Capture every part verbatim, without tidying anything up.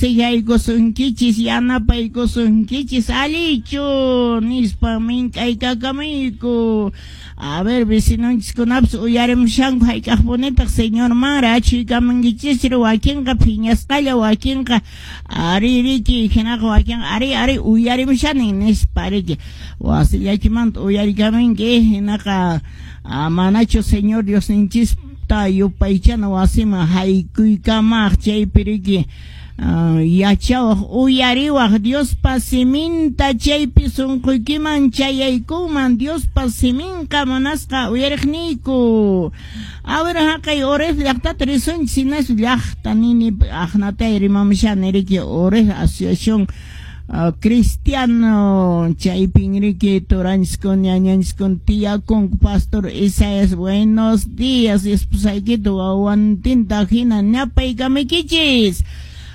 aconsejáykusunkichis, yanapaykusunkichis, alichu, nispa mink'aykakamiyku. A ver, vecinonchis uyarimushanku hayk'aqpunitaq señor Mara, achuykamankichis wakinqa phiñasqalla, wakinqa ari riki, hinaqa wakinqa ari ari uyarimushanin nispa riki. Wasillakimanta uyarikaminki, hinaqa manachu señor Diosninchis ta yupaychana wasima haykuykamaq chaypi riki. Uh, yachawaq uyariwaq Diospa siminta chaypi sunquykiman chayaykuman Diospa siminqa manasqa uyariqniyku. A ver, haqay Ores llaqtata risunchis sinas llaqta nini aqnatay rimamashani riki Ores Asociación uh, Cristiano chaypin riki turanchikun ñañanchikun tiyakun Pastor Isaías buenos días esposaykita wawantinta hina ñapaykamikchis.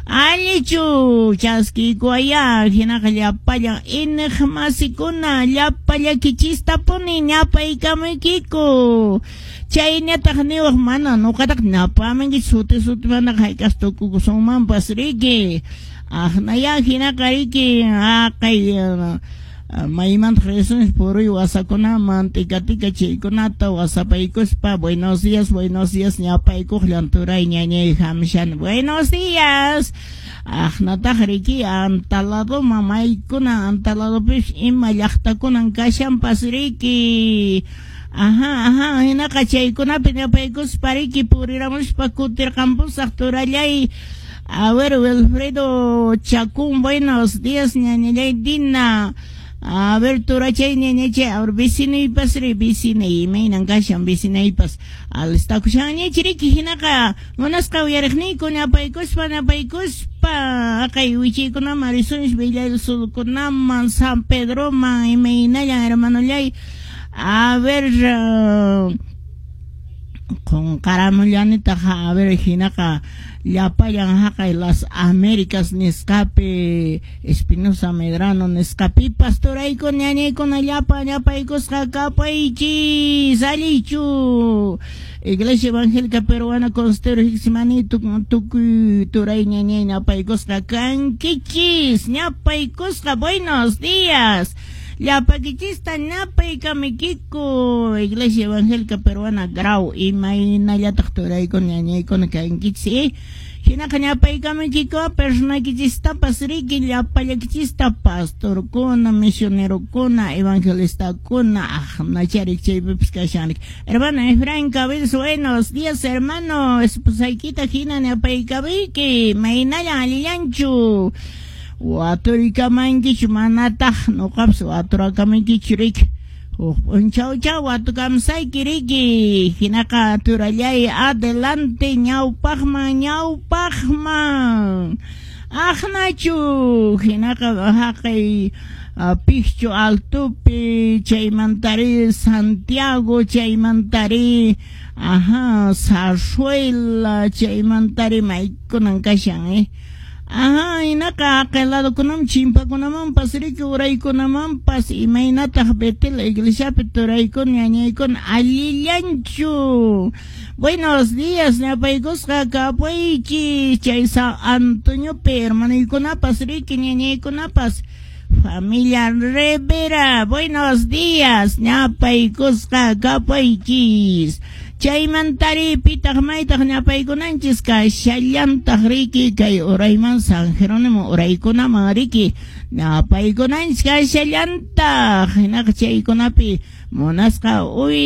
Alichu chaskikuaya hinaqa llapalla inej masikuna llapalla kichistapuni ñapaykamikiku. Chaynataq niwaq mana nuqataq ñapamanki suti suti mana haykastukusunmanpas riki. Ajnaya hinaqa riki aqay maymanta resunes puruy wasakuna mantika tika chaykunata wasapaykuspa buenos días buenos días ñapaykuk llanturay ñañay hamshan buenos días ajnataq riki antalado mamaykuna antaladopish ima llaqtakunan kashanpas riki. Ajá, ajá, hinaqa chaykunapi ñapaykuspa riki puriramushpa kutirqampusaq turallay. A ver, Wilfredo Chacún, buenos días ñañay Dina. A ver, turachay ñañache, a ver, vicinaypas re, vicinay, maynan kashan vicinaypas. Al estakushan ñachiriki hinaqa, manasqa uyariqniyku ñapaykuspa, ñapaykuspa, aqay wichikuna Marisones Villa del Sulkunaman, San Pedroman, imaynallan hermanollay. A ver, uh, con caramullanita, a ver, hinaqa, llapayan haqay Las Américas Nescape Espinosa Medrano Nescapi pastorayku ñañaykuna llapa ñapaykusqa kapaychis alichu. Iglesia Evangélica Peruana Constero Hiximani tukuy turay ñañay ñapaykusqa kankichis ñapaykusqa buenos días. Llapakichista ñapaykamikiku Iglesia Evangélica Peruana Grau imaynallataq turayku ñañaykuna kankichis hinaqa ñapaykamikiku personakichistapas riki llapallakichista pastorkuna misionerokuna evangelistakuna ajnacharik chaypipis kashanik. Hermano Efraín Cabez, buenos días hermano, esposaykita hina ñapaykamiki maynallan alillanchu. Waturikamankichu manataq nuqapas waturakamankichu riki. Chau chau watukamsayki riki. Hinaqa turallay adelante ñawpaqman ñawpaqman. Ajnachu hinaqa haqay uh, Pichu Altupi chaymantari Santiago chaymantari ajá Zarzuela chaymantari maykunan kashan eh. Ajá, hinaqa aqilado kunam chimpakunamanpas riki uraykunamanpas imaynataq Betel iglesiapi turaykun ñañaykun allillanchu. Buenos días ñapaykusqa kapaychis chay San Antoniopi hermanaykunapas riki ñañaykunapas. Familia Rivera, buenos días ñapaykusqa kapaychis. Chaymantari pitaq maytaq ñapaykunanchis kashallantaq riki kay urayman San Jerónimo uraykunaman riki ñapaykunanchis kashallantaq hinaqa chaykunapi munasqa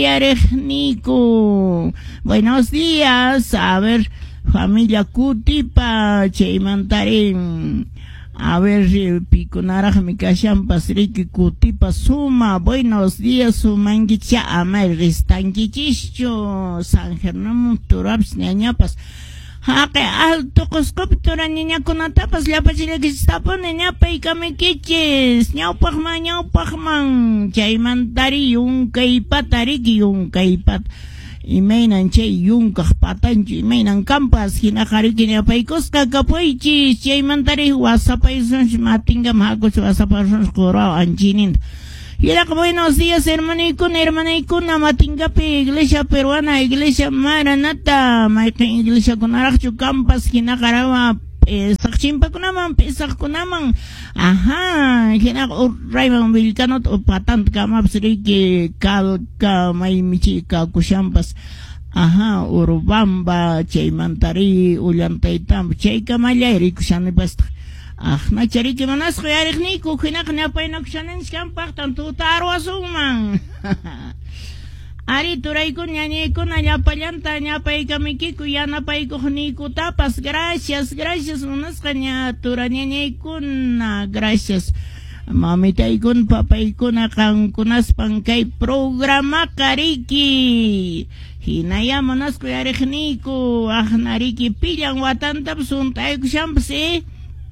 uyariqniku. Buenos días, a ver, familia Kutipa chaymantari a ver, pikunaraqmi kashanpas riki Kutipa suma. Buenos días, sumankicha amay ristankichischu San Jerónimo turapas ñañapas haqi alto qusqupi tura ñañakunatapas llapachillakichistapuni ñapaykamikichis ñawpaqman ñawpaqman chaymantari yunkaypata riki yunkaypata imaynan chay yunkaq patanchu imaynan kampas hinaqa riki ñapaykusqa kapaychis chaymantari wasapaysunch matinga mahakuch wasapaysunch quraw anchinin. Hinaqa buenos días hermanaykuna hermanaykuna matingapi Iglesia Peruana Iglesia Maranata mayqin iglesia kunaraqchu kampas hinaqa rawa Pesach chimpakunaman, pesach kunaman. Ajá, hina rayman vilkanot o patant kamapsriki kalka may michika kushampas. Ajá, Urubamba, chaymantari, ullantaytam, chayka mallayri kushanipas. Ah, na chariki manas kuyarich niku, hinak napay nakushaninskampaq tantuta arwasuman. Ari turayku ñañayku ñapallanta ñapaykamiki yanapayku niku tapas. Gracias, gracias munasqa ña tura ñañaykuna, gracias. Mamitaykun papaykuna kankunaspan kay programa kariki. Hinaya munasqa yarich niku, ahnariki pillan watantapas untayku shampsi.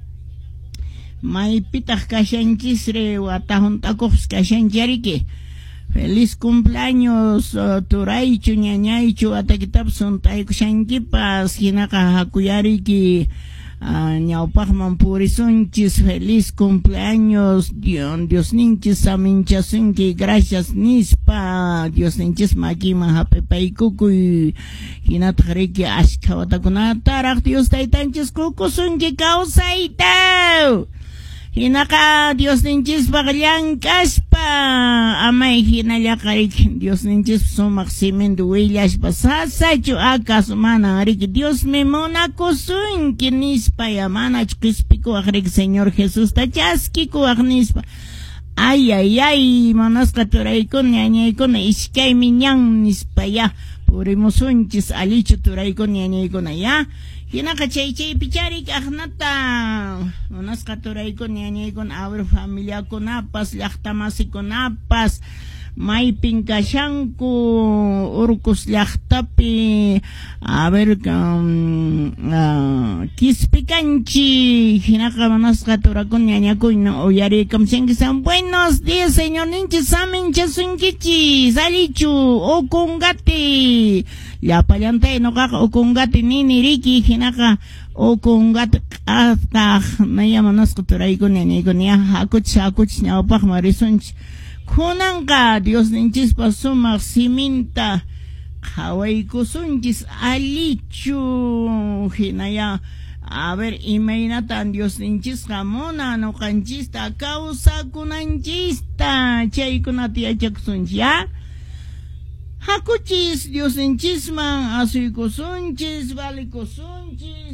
Maypitaq kashanchisre watahuntakuqs kashanchariki. Feliz cumpleaños, uh, turaychu, ñañaychu, atakitapas untayku shankipas, hinaka hakuyariki, uh, ñawpaqman purisunchis, feliz cumpleaños, Dios, Dios ninchis saminchasunki, gracias nispa, Dios ninchis makiman hapipaykukuy, hinataq riki ashka watakunataraq, Dios taytanchis kukusunki kawsaytaw. Hinaka Dios ninchis pagllan kaspa amay hinallaqarik Dios ninchis sumaq simintu willashpa sasachu akas mana arik Dios me munakusunki nispa yamana chqispikuwaq rik Señor Jesús tachaskikuwaq nispa. Ay ay ay manasqa turaykuna ñañaykuna ishkaymi ñan nispa ya purimusunchis alichu turaykuna ñañaykuna ya. Hinaka chay chay picharik ahnata manasqa turaykuna ñañaykuna abr familiakunapas llaqtamasikunapas maypin kashanku urkus llaqtapi a ver um, uh, kispi kanchi hinaka manasqa turakuna ñañakuyna uyariykamsankisan. Buenos días señor ninchis saminchasunkichis alichu ukungati llapallantay nuqaqa ukungati nini riki hinaka ukungati hasta naya manasqa turaykuna ñañaykuna ya hakuchis hakuchis ñawpaqman risunchis. Kunanqa Dios ninchispa sumaq siminta qhawaykusunchis alichu hinaya a ver imaynatan Dios ninchisqa muna nuqanchista kawsakunanchista chaykunata yachakusunchis ya. Hakuchis Dios ninchisman asuykusunchis valikusunchis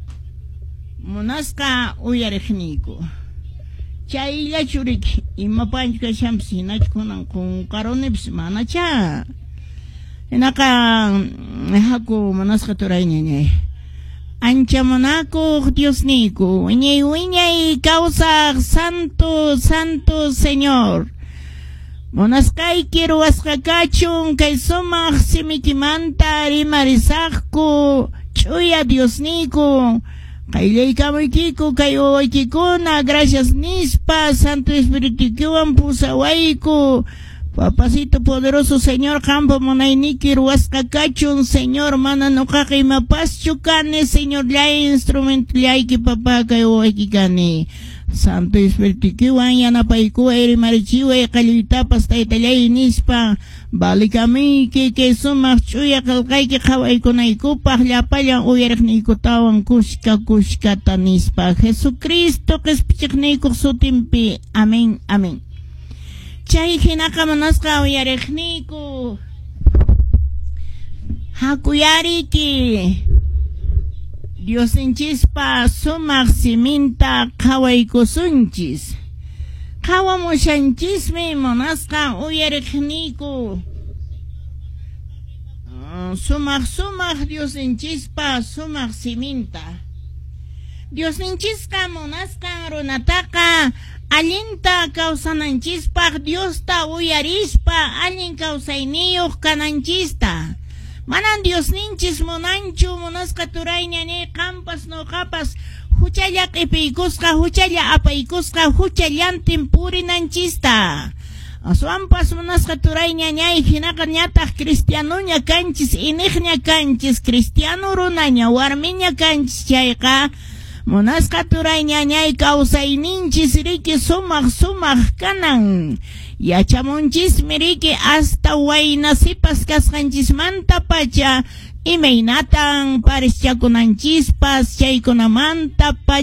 munasqa uyariqniku. Chaylla churik imapanch kashamps hinach kunan kun karonips manacha. Hinaka haku manasqa turay ñañay. Ancha manaku Dios niku. Wiñay wiñay causa santo santo Señor. Monasqayki ruwasqa kachun kay sumaq simikimanta rimarisaqku ch'uya Dios niku. Qayllaykamuykiku kay wawaykikuna gracias nispa Santo Espiritukiwan pusawayku. Papacito poderoso Señor qampa munayniki ruwasqa kachun Señor mana nuqaqa imapaschu kani Señor llay instrumento llayki papa kay wawayki kani. Santo Espiritukiwan yanapaykuway rimarichiway qalluytapas taytallay nispa balikamiyki kay sumaq ch'uya qillqayki qhawaykunaykupaq llapallan uyariqniykutawan kushka kushkata nispa Jesucristo qhispichiqniykuq sutinpi amén amén. Chay hinaqa manasqa uyariqniyku hakuyariki Dios ninchispa sumaq siminta qhawaykusunchis. Qhawamushanchismi munasqa uyariqniyku. Uh, sumaq sumaq Dios ninchispa sumaq siminta. Dios ninchisqa munasqa runataqa allinta kawsananchispaq Diosta uyarispa allin kawsayniyuq kananchista. Manan Dios ninchis munanchu munasqa turay ñañay qampas nuqapas huchalla q'ipiykusqa huchalla apaykusqa huchallantin purinanchista. Aswanpas munasqa turay ñañay hinaqa ñataq cristianuña kanchis iniqña kanchis cristiano runaña warmiña kanchis chayqa munasqa turay ñañay kawsayninchis riki sumaq sumaq kanan. Yachamunchismi riki hasta waynasipas kasqanchismanta pacha imaynatan parischakunanchispas chaykunamanta